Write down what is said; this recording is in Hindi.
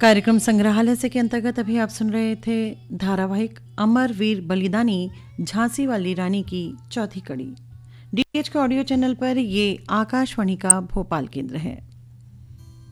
कार्यक्रम संग्रहालय से के अंतर्गत अभी आप सुन रहे थे धारावाहिक अमर वीर बलिदानी झांसी वाली रानी की चौथी कड़ी। डीटीएच के ऑडियो चैनल पर ये आकाशवाणी का भोपाल केंद्र है।